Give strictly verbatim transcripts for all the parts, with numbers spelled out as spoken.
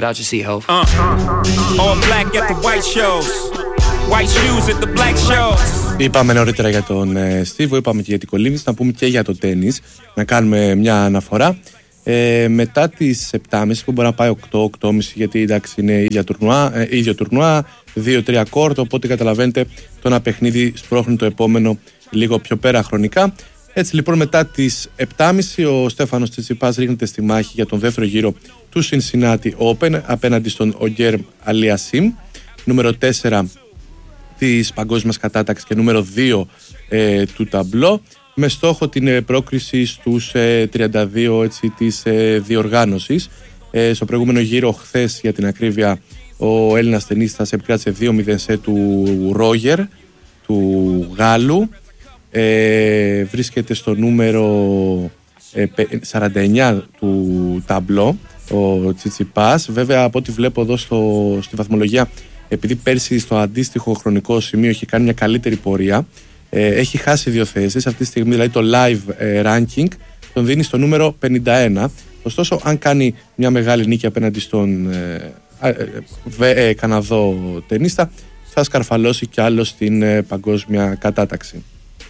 Get out your seat, ho. Uh, all black at the white shows. White shoes at the black shows. Είπαμε νωρίτερα για τον ε, Στίβο, είπαμε και για την κολύμβηση, να πούμε και για το τένις, να κάνουμε μια αναφορά. Ε, μετά τις επτά και μισή που μπορεί να πάει οκτώ, οκτώ και μισή, γιατί εντάξει είναι ίδια τουρνουά, ε, ίδιο τουρνουά, δύο τρία κόρτ, οπότε καταλαβαίνετε το ένα παιχνίδι σπρώχνει το επόμενο λίγο πιο πέρα χρονικά. Έτσι λοιπόν μετά τις επτά και μισή ο Στέφανος Τσιτσιπάς ρίχνεται στη μάχη για τον δεύτερο γύρο του Cincinnati Open απέναντι στον Ογκέρ Αλιασίμ, νούμερο τέσσερα της παγκόσμιας κατάταξης και νούμερο δύο ε, του ταμπλό, με στόχο την ε, πρόκριση στους ε, τριάντα δύο έτσι, της ε, διοργάνωσης. Ε, στο προηγούμενο γύρο χθες για την ακρίβεια ο Έλληνας τενίστας επικράτησε δύο μηδέν σε του Ρόγερ του Γάλλου. Ε, βρίσκεται στο νούμερο ε, σαράντα εννιά του ταμπλό ο Τσιτσιπάς. Βέβαια από ό,τι βλέπω εδώ στο, στη βαθμολογία, επειδή πέρσι στο αντίστοιχο χρονικό σημείο έχει κάνει μια καλύτερη πορεία, ε, έχει χάσει δύο θέσεις. Αυτή τη στιγμή δηλαδή το live ε, ranking τον δίνει στο νούμερο πενήντα ένα. Ωστόσο αν κάνει μια μεγάλη νίκη απέναντι στον ε, ε, ε, Καναδό τενίστα, θα σκαρφαλώσει κι άλλο στην ε, παγκόσμια κατάταξη.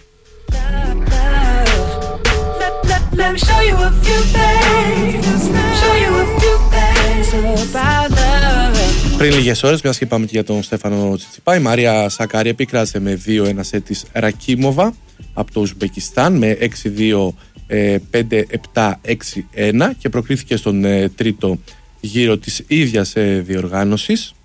Let me show you a few things. Show you a few things about love. Πριν λίγες ώρες, μιας και είπαμε και για τον Στέφανο Τσιτσιπά, η Μαρία Σακάρη επίκρασε με δύο ένα σετ της Ρακίμοβα από το Ουσμπεκιστάν με έξι δύο, πέντε επτά, έξι ένα και προκρίθηκε στον ε, τρίτο γύρο της ίδιας ε, διοργάνωσης.